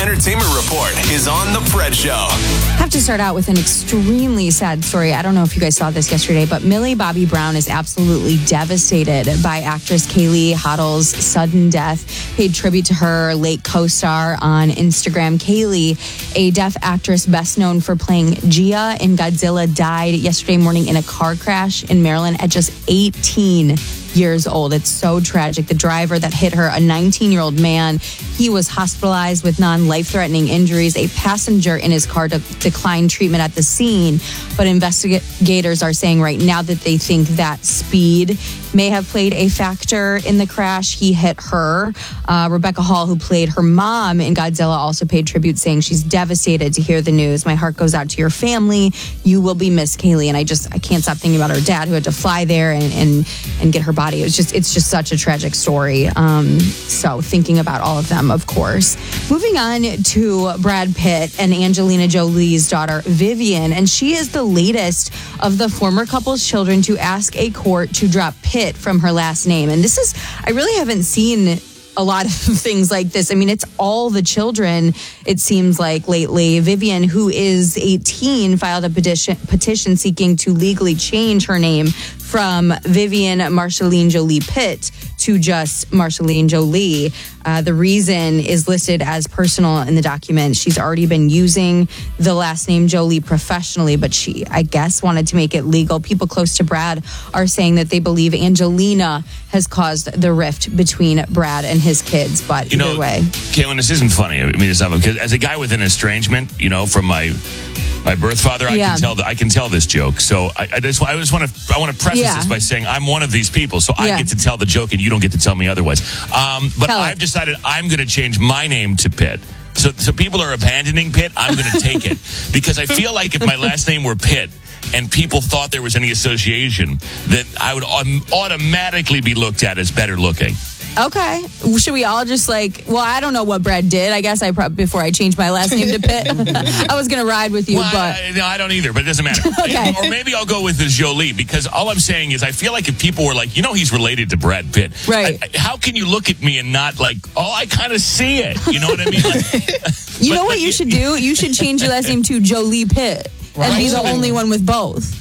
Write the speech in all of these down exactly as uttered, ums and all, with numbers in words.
Entertainment Report is on The Fred Show. I have to start out with an extremely sad story. I don't know if you guys saw this yesterday, but Millie Bobby Brown is absolutely devastated by actress Kaylee Hoddle's sudden death. Paid tribute to her late co-star on Instagram. Kaylee, a deaf actress best known for playing Gia in Godzilla, died yesterday morning in a car crash in Maryland at just eighteen years old. It's so tragic. The driver that hit her, a nineteen-year-old man, he was hospitalized with non-life-threatening injuries. A passenger in his car de- declined treatment at the scene, but investigators are saying right now that they think that speed may have played a factor in the crash. He hit her. Uh, Rebecca Hall, who played her mom in Godzilla, also paid tribute, saying she's devastated to hear the news. My heart goes out to your family. You will be missed, Kaylee. And I just, I can't stop thinking about her dad, who had to fly there and and, and get her body. It was just, it's just such a tragic story. Um, so thinking about all of them, of course. Moving on to Brad Pitt and Angelina Jolie's daughter, Vivian. And she is the latest of the former couple's children to ask a court to drop Pitt from her last name. And this is, I really haven't seen a lot of things like this. I mean, it's all the children, it seems like, lately. Vivian, who is eighteen, filed a petition, petition seeking to legally change her name from Vivian Marceline Jolie Pitt to just Marceline Jolie. Uh, the reason is listed as personal in the document. She's already been using the last name Jolie professionally, but she, I guess, wanted to make it legal. People close to Brad are saying that they believe Angelina has caused the rift between Brad and his kids. But you either know, way, Caitlin, this isn't funny. I mean, it's not, because as a guy with an estrangement, you know, from my my birth father, I yeah. can tell that I can tell this joke. So I, I just I just want to I want to preface yeah. this by saying I'm one of these people, so I yeah. get to tell the joke and you don't get to tell me otherwise. Um, but Tell I've it. decided I'm going to change my name to Pitt. So so people are abandoning Pitt. I'm going to take it because I feel like if my last name were Pitt and people thought there was any association, then I would um, automatically be looked at as better looking. okay. Should we all just like, well, I don't know what Brad did. I guess I probably, before I changed my last name to Pitt, I was going to ride with you, well, but. I, no, I don't either, but it doesn't matter. Okay. Or maybe I'll go with the Jolie, because all I'm saying is I feel like if people were like, you know, he's related to Brad Pitt. Right. I, I, how can you look at me and not like, oh, I kind of see it. You know what I mean? Like, You but, know what but, you should do? You should change your last name to Jolie Pitt and be the only one with both.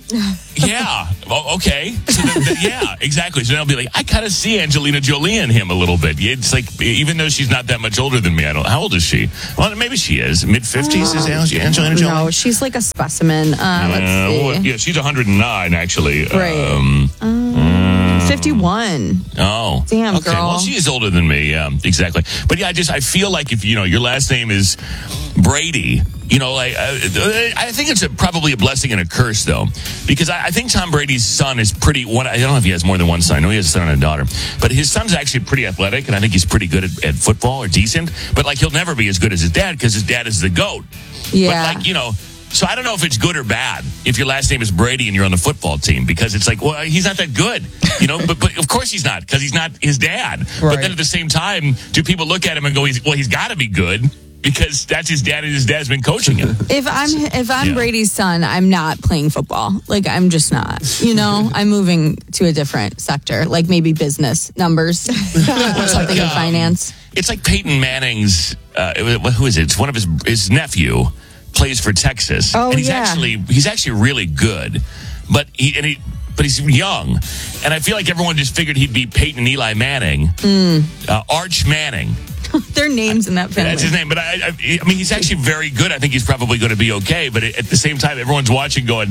Yeah. Oh, okay. So then, then, yeah, exactly. So then I'll be like, I kind of see Angelina Jolie in him a little bit. It's like, even though she's not that much older than me, I don't. How old is she? Well, maybe she is. Mid fifties is Angelina Jolie. No, she's like a specimen. Uh, let's Uh, see. well, yeah, she's one hundred nine actually. Right. Um, Um, fifty-one. Oh, Damn, okay. girl. Well, she is older than me. Yeah, exactly. But yeah, I just I feel like if you know your last name is Brady, you know, like uh, I think it's a, probably a blessing and a curse though, because I, I think Tom Brady's son is pretty. One, I don't know if he has more than one son. I know he has a son and a daughter, but his son's actually pretty athletic, and I think he's pretty good at, at football or decent. But like he'll never be as good as his dad because his dad is the GOAT. Yeah. But like you know. So I don't know if it's good or bad if your last name is Brady and you're on the football team, because it's like, well, he's not that good, you know. But but of course he's not, because he's not his dad. Right. But then at the same time, do people look at him and go, he's, well, he's got to be good because that's his dad and his dad's been coaching him. If I'm if I'm Yeah. Brady's son, I'm not playing football. Like I'm just not. You know, I'm moving to a different sector, like maybe business, numbers, or something in um, finance. It's like Peyton Manning's. Uh, who is it? It's one of his his nephew plays for Texas, Oh, and he's yeah. actually he's actually really good, but he and he. But he's young, and I feel like everyone just figured he'd be Peyton and Eli Manning, Mm. uh, Arch Manning. Their names in that family. That's his name. But I, I, I mean, he's actually very good. I think he's probably going to be okay. But at the same time, everyone's watching, going.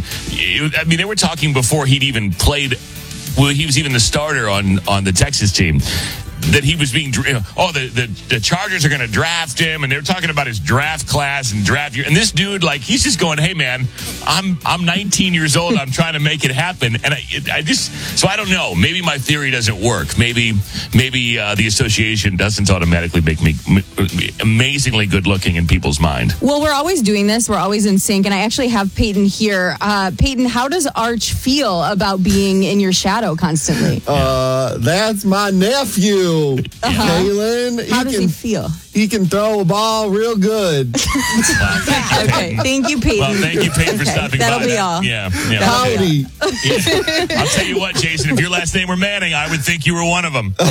I mean, they were talking before he'd even played. Well, he was even the starter on on the Texas team. That he was being, you know, oh, the, the, the Chargers are going to draft him, and they're talking about his draft class and draft year. And this dude, like, he's just going, hey, man, I'm I'm nineteen years old. I'm trying to make it happen. And I, it, I just, so I don't know. Maybe my theory doesn't work. Maybe maybe uh, the association doesn't automatically make me m- amazingly good looking in people's mind. Well, we're always doing this. We're always in sync. And I actually have Peyton here. Uh, Peyton, how does Arch feel about being in your shadow constantly? Uh, that's my nephew. you, Kaylin. How does he feel? He can throw a ball real good. Okay. Thank you, Peyton. Well, thank you, Peyton, for Okay, stopping that'll by. be That- all. Yeah. yeah. Howdy. Yeah. I'll tell you what, Jason, if your last name were Manning, I would think you were one of them.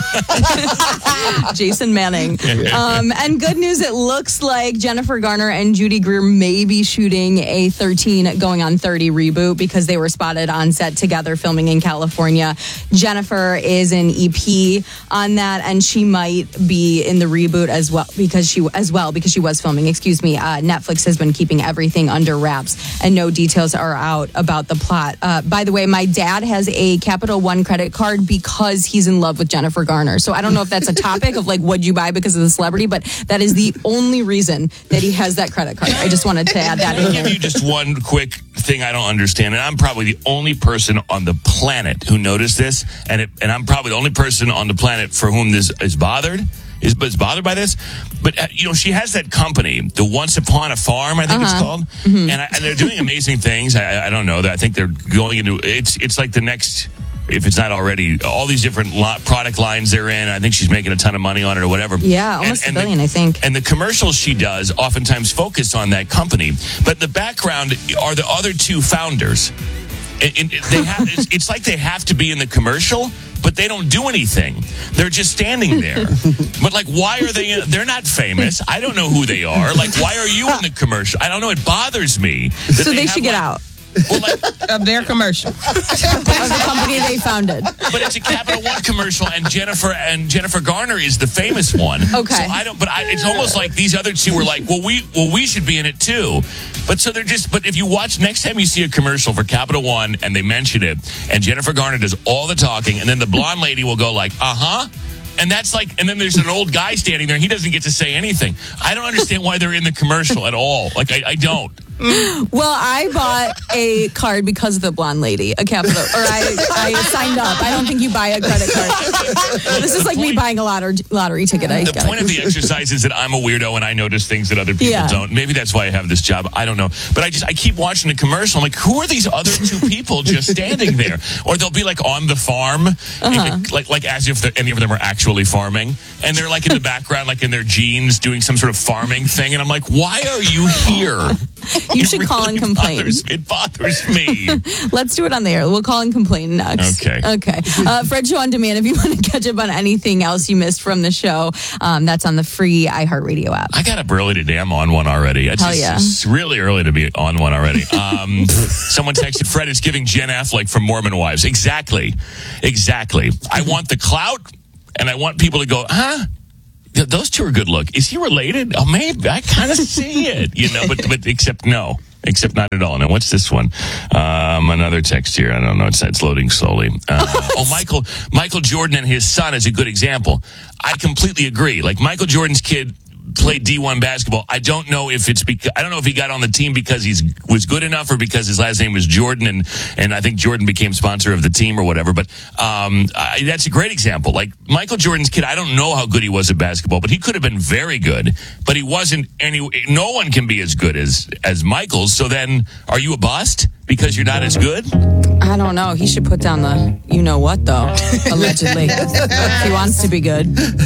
I really would. Jason Manning. Um, and good news, it looks like Jennifer Garner and Judy Greer may be shooting a thirteen going on thirty reboot because they were spotted on set together filming in California. Jennifer is an E P on that, and she might be in the reboot as well because she as well because she was filming. Excuse me. Uh, Netflix has been keeping everything under wraps, and no details are out about the plot. Uh, by the way, my dad has a Capital One credit card because he's in love with Jennifer Garner. So I don't know if that's a topic of like what'd you buy because of the celebrity, but that is the only reason that he has that credit card. I just wanted to add that in I'll here. give you just one quick thing I don't understand, and I'm probably the only person on the planet who noticed this, and it, and I'm probably the only person on the planet for whom this is bothered. Is, is bothered by this, but uh, you know she has that company, the Once Upon a Farm, I think Uh-huh. it's called, Mm-hmm. and, I, and they're doing amazing things. I, I don't know that I think they're going into it's it's like the next. If it's not already, all these different lot, product lines they're in, I think she's making a ton of money on it or whatever. Yeah, almost a billion, the, I think. And the commercials she does oftentimes focus on that company, but in the background are the other two founders. And, and they have, it's, it's like they have to be in the commercial, but they don't do anything. They're just standing there. But like, why are they? In, they're not famous. I don't know who they are. Like, why are you in the commercial? I don't know. It bothers me. that So they have, should get like, out Well, like, Of their commercial. of the company they founded. but it's a Capital One commercial, and Jennifer and Jennifer Garner is the famous one. Okay. So I don't. But I, it's almost like these other two were like, well, we well we should be in it too. But so they're just. But if you watch next time you see a commercial for Capital One and they mention it, and Jennifer Garner does all the talking, and then the blonde lady will go like, uh huh. And that's like, and then there's an old guy standing there. He doesn't get to say anything. I don't understand why they're in the commercial at all. Like, I, I don't. Well, I bought a card because of the blonde lady, a capital, or I, I signed up. I don't think you buy a credit card. This is like me buying a lottery, lottery ticket. I The gotta- point of the exercise is that I'm a weirdo and I notice things that other people Yeah. don't. Maybe that's why I have this job. I don't know. But I just, I keep watching the commercial. I'm like, who are these other two people just standing there? Or they'll be like on the farm, Uh-huh. like, like as if the- any of them are actually farming. And they're like in the background, like in their jeans, doing some sort of farming thing. And I'm like, why are you here? You It should call and really complain. bothers- it bothers me. Let's do it on the air. We'll call and complain next. Okay. Okay. Uh, Fred Show on Demand. If you want to catch up on anything else you missed from the show, um, that's on the free iHeartRadio app. I got up early today. I'm on one already. It's, Hell just- yeah. it's really early to be on one already. Um, someone texted, Fred is giving Jen Affleck from Mormon Wives. Exactly. Exactly. I want the clout, and I want people to go, huh? Th- Those two are good look. Is he related? Oh, maybe. I kind of see it, you know, but, but except no. Except not at all. Now, what's this one? Um, another text here. I don't know. It's, it's loading slowly. Uh, oh, Michael Michael Jordan and his son is a good example. I completely agree. Like, Michael Jordan's kid played D one basketball. I don't know if it's because I don't know if he got on the team because he's was good enough or because his last name was Jordan and and I think Jordan became sponsor of the team or whatever. But um, I, that's a great example. Like Michael Jordan's kid, I don't know how good he was at basketball, but he could have been very good. But he wasn't any. No one can be as good as as Michael. So then, are you a bust because you're not as good? I don't know. He should put down the you know what, though, allegedly. If he wants to be good.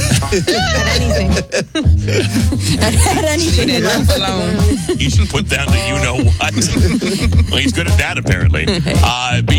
At anything. At, at anything. Leave that alone. You should put down the you know what. Well, he's good at that apparently. Uh,